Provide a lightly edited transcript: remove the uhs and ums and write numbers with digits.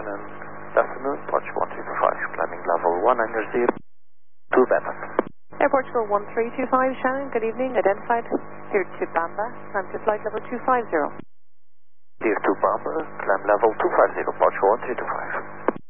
Shannon, good afternoon, Portugal 1325, climbing level 190, 2 Bamba. Air Portugal 1325, Shannon, good evening, identified, here to Bamba, climb to flight level 250. Dear to Bamba, climb level 250, Portugal 1325.